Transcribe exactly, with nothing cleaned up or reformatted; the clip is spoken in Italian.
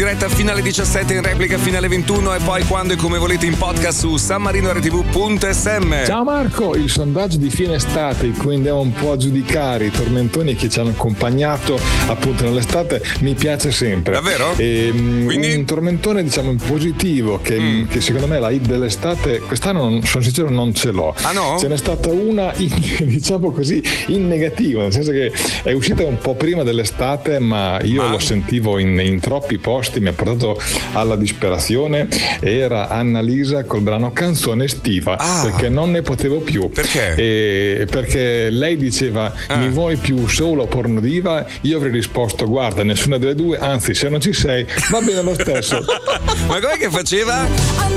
diretta fino alle diciassette, in replica fino alle ventuno e poi quando e come volete in podcast su sanmarinort v punto s m. Ciao Marco, il sondaggio di fine estate in cui andiamo un po' a giudicare i tormentoni che ci hanno accompagnato appunto nell'estate mi piace sempre. Davvero? E, Quindi? Un tormentone diciamo positivo che, mm. che secondo me la hit dell'estate quest'anno non, sono sincero non ce l'ho. Ah no? Ce n'è stata una in, diciamo così in negativo, nel senso che è uscita un po' prima dell'estate ma io ah. lo sentivo in, in troppi posti, mi ha portato alla disperazione. Era Annalisa col brano Canzone estiva, ah. perché non ne potevo più. Perché? E perché lei diceva ah. mi vuoi più solo porno diva? Io avrei risposto guarda nessuna delle due, anzi se non ci sei va bene lo stesso. Ma com'è che faceva?